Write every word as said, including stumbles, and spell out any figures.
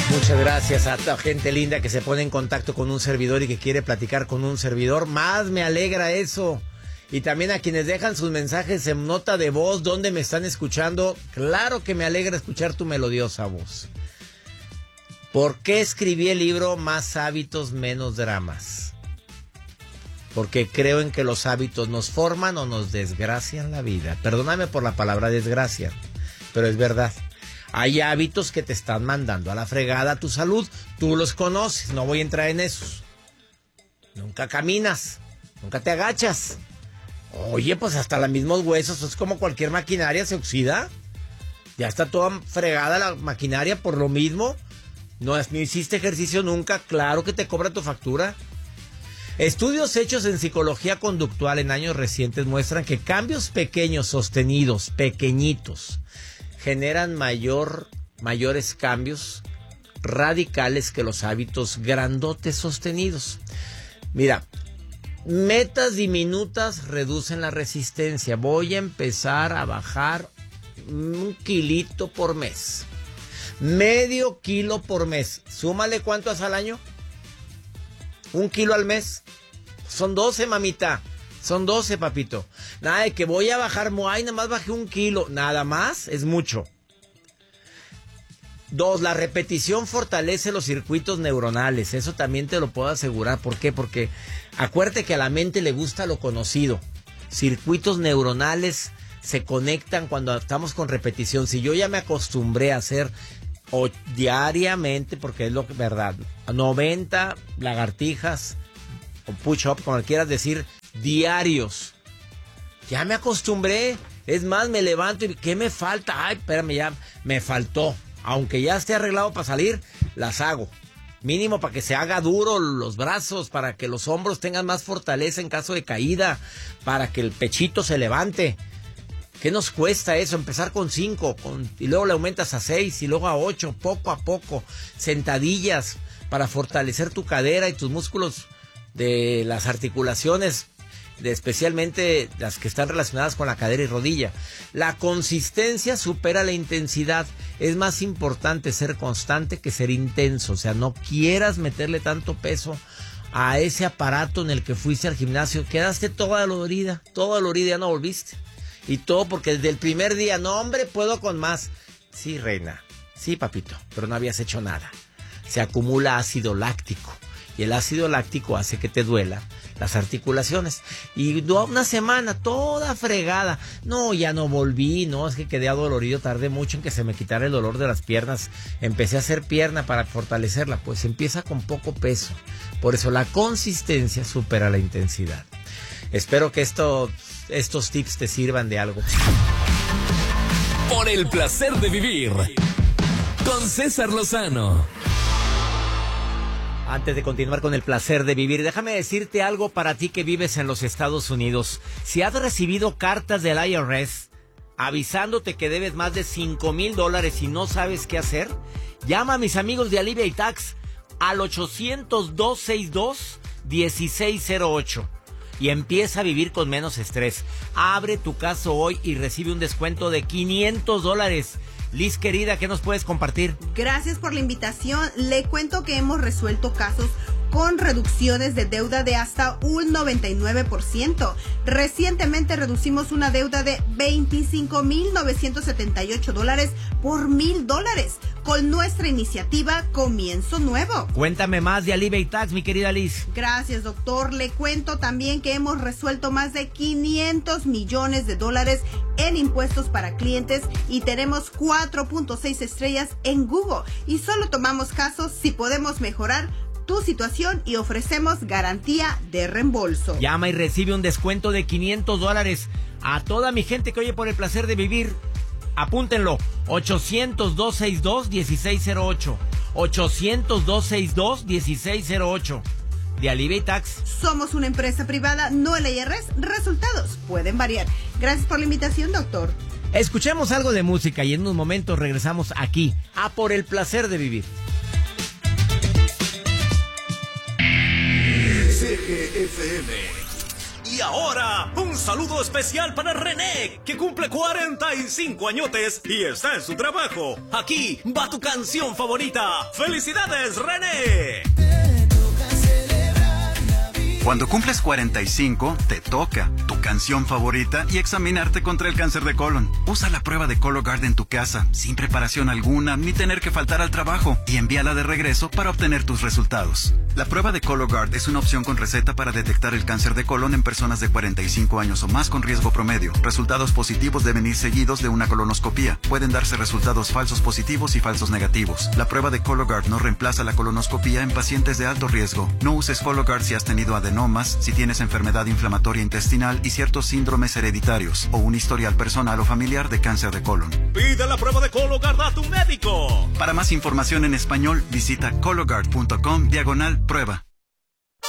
Muchas gracias a toda gente linda que se pone en contacto con un servidor y que quiere platicar con un servidor. Más me alegra eso. Y también a quienes dejan sus mensajes en nota de voz, donde me están escuchando. Claro que me alegra escuchar tu melodiosa voz. ¿Por qué escribí el libro Más hábitos, menos dramas? Porque creo en que los hábitos nos forman o nos desgracian la vida. Perdóname por la palabra desgracia, pero es verdad. Hay hábitos que te están mandando a la fregada tu salud. Tú los conoces, no voy a entrar en esos. Nunca caminas, nunca te agachas. Oye, pues hasta los mismos huesos, es como cualquier maquinaria, se oxida. Ya está toda fregada la maquinaria por lo mismo. No, no hiciste ejercicio nunca, claro que te cobra tu factura. Estudios hechos en psicología conductual en años recientes muestran que cambios pequeños, sostenidos, pequeñitos, generan mayor, mayores cambios radicales que los hábitos grandotes sostenidos. Mira, metas diminutas reducen la resistencia. Voy a empezar a bajar un kilito por mes. Medio kilo por mes. Súmale cuántos al año. Un kilo al mes. Son doce, mamita. Son doce, papito. Nada de que voy a bajar, ay, nada más bajé un kilo. Nada más es mucho. Dos, la repetición fortalece los circuitos neuronales. Eso también te lo puedo asegurar. ¿Por qué? Porque acuérdate que a la mente le gusta lo conocido. Circuitos neuronales se conectan cuando estamos con repetición. Si yo ya me acostumbré a hacer o diariamente, porque es lo que verdad, noventa lagartijas o push-up, como quieras decir, diarios. Ya me acostumbré. Es más, me levanto y ¿qué me falta? Ay, espérame, ya me faltó. Aunque ya esté arreglado para salir, las hago. Mínimo para que se haga duro los brazos, para que los hombros tengan más fortaleza en caso de caída, para que el pechito se levante. ¿Qué nos cuesta eso? Empezar con cinco, con, y luego le aumentas a seis, y luego a ocho, poco a poco. Sentadillas para fortalecer tu cadera y tus músculos de las articulaciones, de especialmente las que están relacionadas con la cadera y rodilla. La consistencia supera la intensidad. Es más importante ser constante que ser intenso. O sea, no quieras meterle tanto peso a ese aparato en el que fuiste al gimnasio. Quedaste toda dolorida, toda dolorida, ya no volviste. Y todo porque desde el primer día, no hombre, puedo con más. Sí, reina, sí, papito, pero no habías hecho nada. Se acumula ácido láctico. Y el ácido láctico hace que te duela las articulaciones. Y una semana toda fregada. No, ya no volví. No, es que quedé adolorido. Tardé mucho en que se me quitara el dolor de las piernas. Empecé a hacer pierna para fortalecerla. Pues empieza con poco peso. Por eso la consistencia supera la intensidad. Espero que esto, estos tips te sirvan de algo. Por el placer de vivir con César Lozano. Antes de continuar con el placer de vivir, déjame decirte algo para ti que vives en los Estados Unidos. Si has recibido cartas del I R S avisándote que debes más de cinco mil dólares y no sabes qué hacer, llama a mis amigos de Alivia y Tax al ochocientos, dos sesenta y dos, dieciséis cero ocho y empieza a vivir con menos estrés. Abre tu caso hoy y recibe un descuento de quinientos dólares. Liz, querida, ¿qué nos puedes compartir? Gracias por la invitación. Le cuento que hemos resuelto casos con reducciones de deuda de hasta un noventa y nueve por ciento. Recientemente reducimos una deuda de veinticinco mil novecientos setenta y ocho dólares por mil dólares con nuestra iniciativa Comienzo Nuevo. Cuéntame más de Alivia y Tax, mi querida Liz. Gracias, doctor. Le cuento también que hemos resuelto más de quinientos millones de dólares en impuestos para clientes y tenemos cuatro punto seis estrellas en Google. Y solo tomamos casos si podemos mejorar tu situación y ofrecemos garantía de reembolso. Llama y recibe un descuento de quinientos dólares. A toda mi gente que oye por el placer de vivir, apúntenlo. ochocientos, dos sesenta y dos, dieciséis cero ocho. ochocientos, dos sesenta y dos, dieciséis cero ocho. De Alivia y Tax. Somos una empresa privada, no el I R S. Resultados pueden variar. Gracias por la invitación, doctor. Escuchemos algo de música y en unos momentos regresamos aquí a Por el placer de vivir. C G F M y Y ahora, un saludo especial para René, que cumple cuarenta y cinco añotes y está en su trabajo. Aquí va tu canción favorita. ¡Felicidades, René! Cuando cumples cuarenta y cinco, te toca tu canción favorita y examinarte contra el cáncer de colon. Usa la prueba de Cologuard en tu casa, sin preparación alguna, ni tener que faltar al trabajo, y envíala de regreso para obtener tus resultados. La prueba de Cologuard es una opción con receta para detectar el cáncer de colon en personas de cuarenta y cinco años o más con riesgo promedio. Resultados positivos deben ir seguidos de una colonoscopía. Pueden darse resultados falsos positivos y falsos negativos. La prueba de Cologuard no reemplaza la colonoscopía en pacientes de alto riesgo. No uses Cologuard si has tenido adenomas, si tienes enfermedad inflamatoria intestinal y ciertos síndromes hereditarios o un historial personal o familiar de cáncer de colon. Pide la prueba de Cologuard a tu médico. Para más información en español, visita cologuard punto com diagonal prueba.